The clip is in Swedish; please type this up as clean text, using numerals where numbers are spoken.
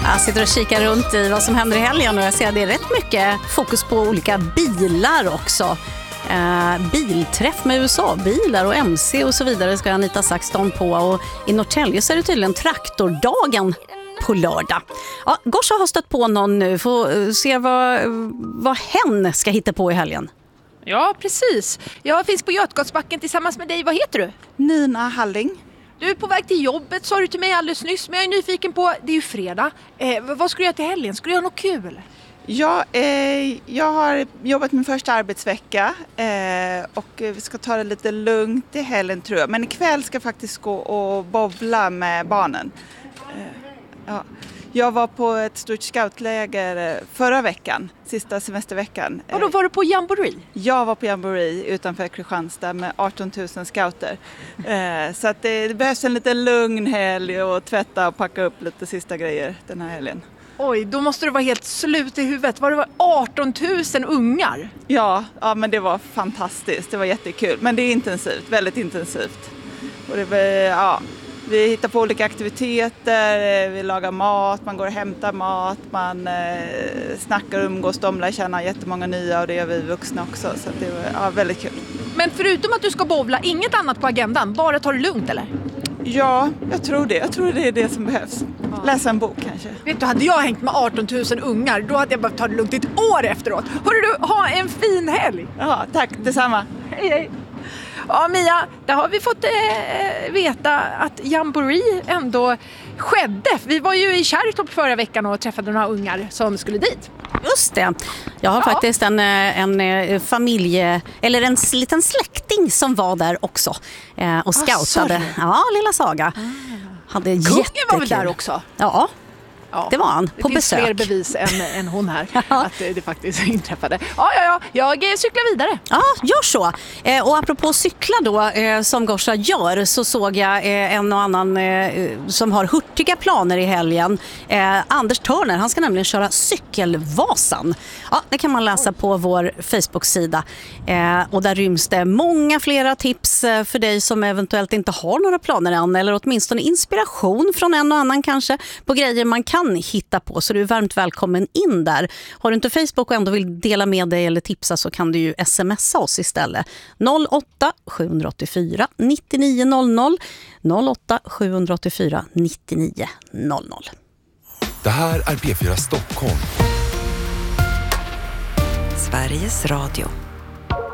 Jag sitter och kikar runt i vad som händer i helgen och jag ser att det är rätt mycket fokus på olika bilar också. Bilträff med USA-bilar och MC och så vidare ska Anita Saxton på, och i Norrtälje så är det tydligen traktordagen på lördag. Ja, Gorsa har stött på någon nu, får se vad hen ska hitta på i helgen. Ja, precis. Jag finns på Götgatsbacken tillsammans med dig. Vad heter du? Nina Halling. Du är på väg till jobbet, sa du till mig alldeles nyss. Men jag är nyfiken på, det är ju fredag. Vad ska du göra till helgen? Ska du göra något kul? Ja, jag har jobbat min första arbetsvecka och vi ska ta det lite lugnt i helgen tror jag. Men ikväll ska jag faktiskt gå och bowla med barnen. Ja. Jag var på ett stort scoutläger förra veckan, sista semesterveckan. Och då var du på jamboree? Jag var på jamboree utanför Kristianstad med 18 000 scouter. Så att det behövs en lite lugn helg och tvätta och packa upp lite sista grejer den här helgen. Oj, då måste du vara helt slut i huvudet. Var det 18 000 ungar? Ja, men det var fantastiskt. Det var jättekul. Men det är intensivt, väldigt intensivt. Och vi hittar på olika aktiviteter, vi lagar mat, man går och hämtar mat, man snackar, umgås, lär känna jättemånga nya, och det är vi vuxna också. Så det var väldigt kul. Men förutom att du ska bowla, inget annat på agendan? Bara ta det lugnt eller? Ja, jag tror det. Jag tror det är det som behövs. Läsa en bok kanske. Vet du, hade jag hängt med 18 000 ungar, då hade jag bara tagit det lugnt ett år efteråt. Hörru du, ha en fin helg! Ja, tack. Detsamma. Hej, hej. Ja, Mia, där har vi fått veta att jamboree ändå skedde. Vi var ju i Kärrtorp förra veckan och träffade några ungar som skulle dit. Just det. Jag har faktiskt en familje, eller en liten släkting som var där också och scoutade. Ja, lilla Saga. Hade Kungen jättekul. var väl där också? Ja. Det var han på besök. Det finns fler bevis än hon här att det faktiskt inträffade. Ja, jag cyklar vidare. Ja, gör så. Och apropå cykla då, som Gorsa gör, så såg jag en och annan som har hurtiga planer i helgen. Anders Törner, han ska nämligen köra Cykelvasan. Ja, det kan man läsa på vår Facebook-sida. Och där ryms det många flera tips för dig som eventuellt inte har några planer än, eller åtminstone inspiration från en och annan kanske på grejer man kan hitta på, så du är varmt välkommen in där. Har du inte Facebook och ändå vill dela med dig eller tipsa, så kan du ju smsa oss istället. 08 784 9900 08 784 9900. Det här är P4 Stockholm. Sveriges Radio.